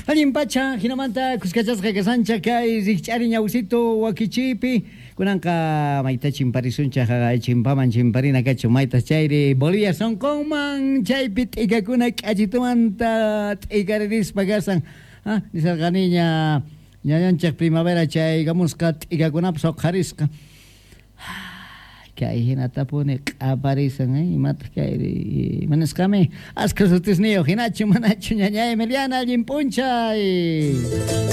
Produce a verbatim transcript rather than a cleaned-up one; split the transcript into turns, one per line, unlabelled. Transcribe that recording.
Allin pacha, hinamanta, kuskachasqa kasancha kay rikch'ari ñawsito wakichipi, kunanqa mayta chimparisuncha haga chimpaman chimparina kachu maytas chayri Bolivia sonkonman chaypi t'ikakuna k'achitumanta t'ikaririspa kasan, ah, nisarqaniña ñañanchaq primavera chay gamusqa t'ikakunapas huqarisqa. Kay hinatapuni q'aparisan, eh, imata kayri manisqami asqa sutisniyo hinachu manachu ñaña Emiliana allin p'unchay.